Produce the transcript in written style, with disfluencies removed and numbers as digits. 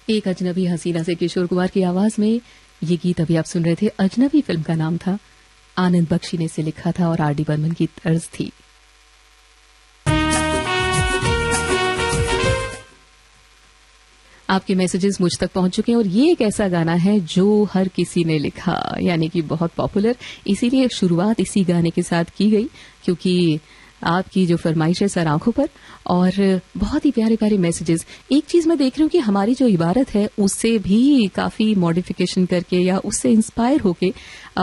एक अजनबी हसीना से किशोर कुमार की आवाज में ये गीत अभी आप सुन रहे थे। अजनबी फिल्म का नाम था, आनंद बख्शी ने इसे लिखा था और आर डी बर्मन की तर्ज थी। आपके मैसेजेस मुझ तक पहुंच चुके हैं और ये एक ऐसा गाना है जो हर किसी ने लिखा, यानी कि बहुत पॉपुलर। इसीलिए शुरुआत इसी गाने के साथ की गई, क्योंकि आपकी जो फरमाइश है सर आंखों पर, और बहुत ही प्यारे प्यारे मैसेजेस। एक चीज मैं देख रही हूँ कि हमारी जो इबारत है उससे भी काफी मॉडिफिकेशन करके या उससे इंस्पायर होके